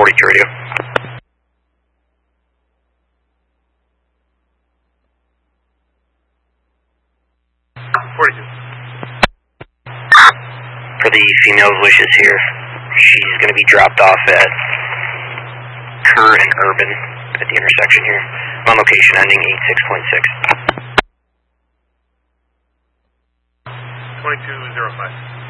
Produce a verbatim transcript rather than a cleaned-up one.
forty-two radio. forty-two. For the female's wishes here, she's going to be dropped off at Kerr and Urban at the intersection here. On location ending eighty-six point six. twenty-two oh five.